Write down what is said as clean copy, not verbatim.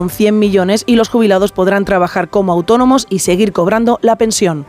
100 millones y los jubilados podrán trabajar como autónomos y seguir cobrando la pensión.